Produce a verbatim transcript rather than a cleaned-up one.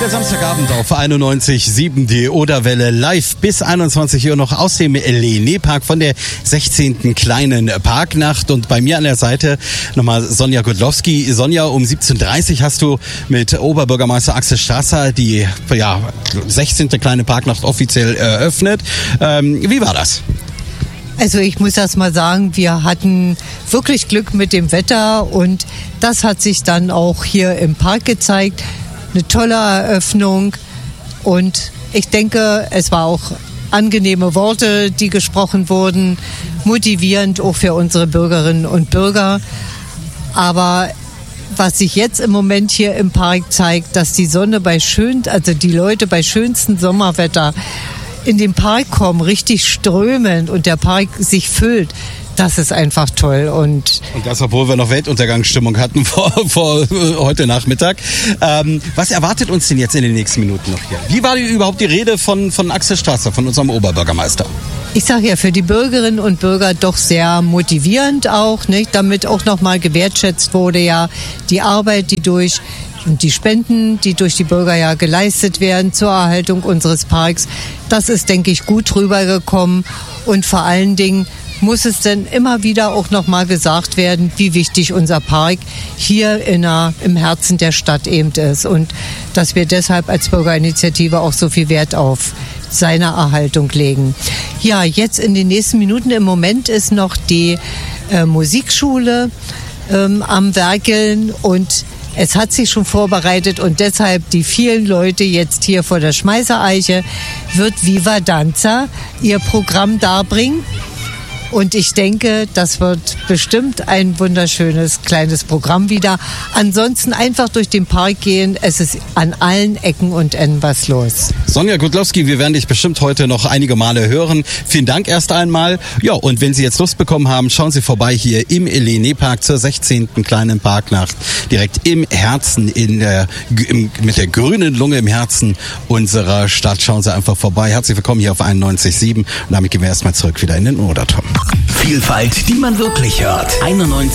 Der Samstagabend auf einundneunzig Komma sieben, die Oderwelle, live bis einundzwanzig Uhr noch aus dem Lené-Park von der sechzehnten kleinen Parknacht. Und bei mir an der Seite nochmal Sonja Godlowski. Sonja, um siebzehn Uhr dreißig hast du mit Oberbürgermeister Axel Strasser die ja, sechzehnte kleine Parknacht offiziell eröffnet. Ähm, wie war das? Also ich muss erst mal sagen, wir hatten wirklich Glück mit dem Wetter und das hat sich dann auch hier im Park gezeigt. Eine tolle Eröffnung und ich denke, es war auch angenehme Worte, die gesprochen wurden, motivierend auch für unsere Bürgerinnen und Bürger. Aber was sich jetzt im Moment hier im Park zeigt, dass die Sonne bei schön, also die Leute bei schönstem Sommerwetter in den Park kommen, richtig strömend und der Park sich füllt. Das ist einfach toll. Und, und das, obwohl wir noch Weltuntergangsstimmung hatten vor, vor heute Nachmittag. Ähm, was erwartet uns denn jetzt in den nächsten Minuten noch hier? Wie war die, überhaupt die Rede von, von Axel Strasser, von unserem Oberbürgermeister? Ich sage ja, für die Bürgerinnen und Bürger doch sehr motivierend auch, nicht? Damit auch nochmal gewertschätzt wurde ja die Arbeit, die durch und die Spenden, die durch die Bürger ja geleistet werden zur Erhaltung unseres Parks. Das ist, denke ich, gut rübergekommen und vor allen Dingen muss es denn immer wieder auch nochmal gesagt werden, wie wichtig unser Park hier in der, im Herzen der Stadt eben ist und dass wir deshalb als Bürgerinitiative auch so viel Wert auf seine Erhaltung legen. Ja, jetzt in den nächsten Minuten im Moment ist noch die äh, Musikschule ähm, am Werkeln und es hat sich schon vorbereitet und deshalb die vielen Leute jetzt hier vor der Schmeißereiche wird Viva Danza ihr Programm darbringen. Und ich denke, das wird bestimmt ein wunderschönes kleines Programm wieder. Ansonsten einfach durch den Park gehen. Es ist an allen Ecken und Enden was los. Sonja Godlowski, wir werden dich bestimmt heute noch einige Male hören. Vielen Dank erst einmal. Ja, und wenn Sie jetzt Lust bekommen haben, schauen Sie vorbei hier im Lené-Park zur sechzehnten kleinen Parknacht. Direkt im Herzen, in der, im, mit der grünen Lunge im Herzen unserer Stadt. Schauen Sie einfach vorbei. Herzlich willkommen hier auf einundneunzig Komma sieben. Und damit gehen wir erstmal zurück wieder in den Oderton. Vielfalt, die man wirklich hört. einundneunzig